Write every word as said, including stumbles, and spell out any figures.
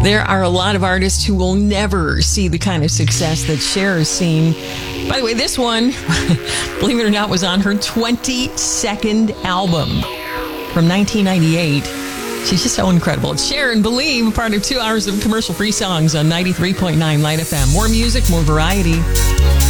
There are a lot of artists who will never see the kind of success that Cher has seen. By the way, this one, believe it or not, was on her twenty-second album from nineteen ninety-eight. She's just so incredible. It's Cher and Believe, part of two hours of commercial-free songs on ninety-three point nine Light F M. More music, more variety.